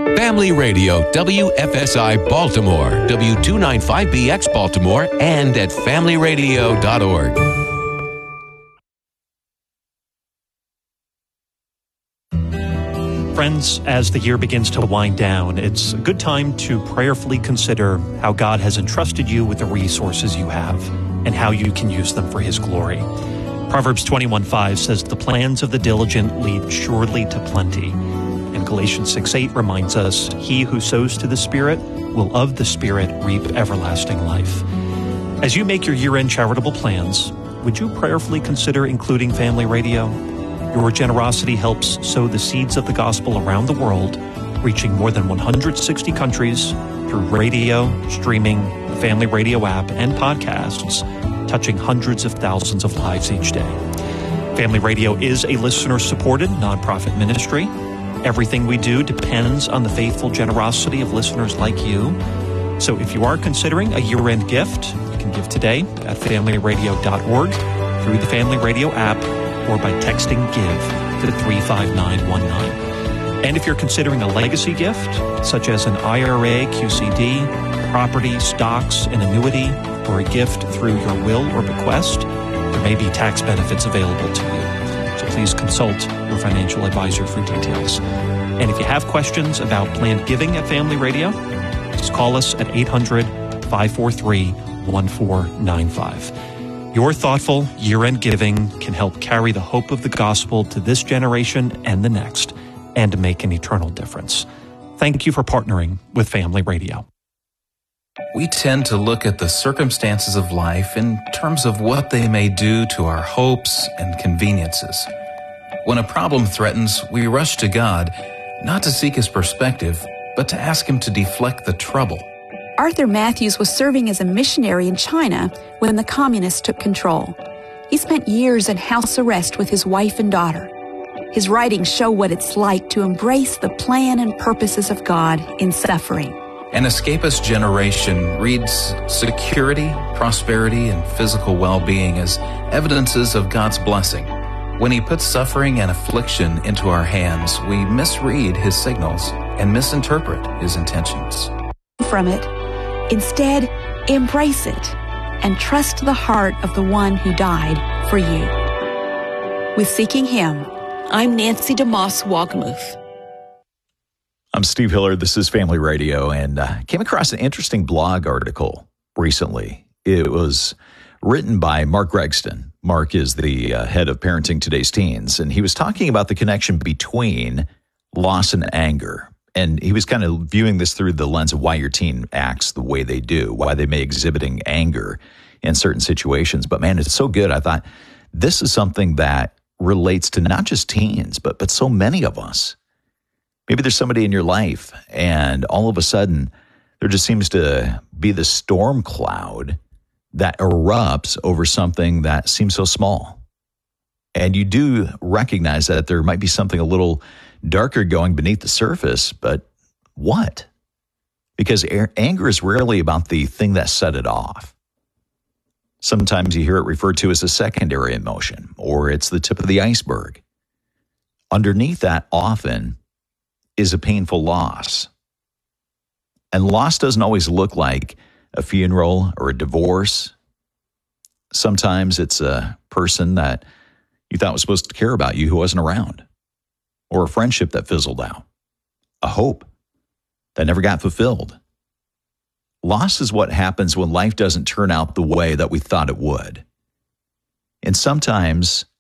Family Radio, WFSI Baltimore, W295BX Baltimore, and at familyradio.org. Friends, as the year begins to wind down, it's a good time to prayerfully consider how God has entrusted you with the resources you have and how you can use them for His glory. Proverbs 21:5 says, "The plans of the diligent lead surely to plenty." And Galatians 6:8 reminds us, "He who sows to the Spirit will of the Spirit reap everlasting life." As you make your year-end charitable plans, would you prayerfully consider including Family Radio? Your generosity helps sow the seeds of the gospel around the world, reaching more than 160 countries through radio, streaming, the Family Radio app, and podcasts, touching hundreds of thousands of lives each day. Family Radio is a listener-supported nonprofit ministry. Everything we do depends on the faithful generosity of listeners like you. So if you are considering a year-end gift, you can give today at familyradio.org, through the Family Radio app, or by texting GIVE to 35919. And if you're considering a legacy gift, such as an IRA, QCD, property, stocks, an annuity, or a gift through your will or bequest, there may be tax benefits available to you. So please consult your financial advisor for details. And if you have questions about planned giving at Family Radio, just call us at 800-543-1495. Your thoughtful year-end giving can help carry the hope of the gospel to this generation and the next, and to make an eternal difference. Thank you for partnering with Family Radio. We tend to look at the circumstances of life in terms of what they may do to our hopes and conveniences. When a problem threatens, we rush to God, not to seek His perspective, but to ask Him to deflect the trouble. Arthur Matthews was serving as a missionary in China when the communists took control. He spent years in house arrest with his wife and daughter. His writings show what it's like to embrace the plan and purposes of God in suffering. An escapist generation reads security, prosperity, and physical well-being as evidences of God's blessing. When He puts suffering and affliction into our hands, we misread His signals and misinterpret His intentions. From it, instead, embrace it and trust the heart of the one who died for you. With Seeking Him, I'm Nancy DeMoss Wogmuth. I'm Steve Hillard. This is Family Radio, and came across an interesting blog article recently. It was written by Mark Gregston. Mark is the head of Parenting Today's Teens, and he was talking about the connection between loss and anger. And he was kind of viewing this through the lens of why your teen acts the way they do, why they may exhibiting anger in certain situations. But man, it's so good. I thought this is something that relates to not just teens, but so many of us. Maybe there's somebody in your life, and all of a sudden, there just seems to be this storm cloud that erupts over something that seems so small. And you do recognize that there might be something a little darker going beneath the surface, but what? Because anger is rarely about the thing that set it off. Sometimes you hear it referred to as a secondary emotion, or it's the tip of the iceberg. Underneath that often is a painful loss. And loss doesn't always look like a funeral or a divorce. Sometimes it's a person that you thought was supposed to care about you who wasn't around, or a friendship that fizzled out, a hope that never got fulfilled. Loss is what happens when life doesn't turn out the way that we thought it would. And sometimes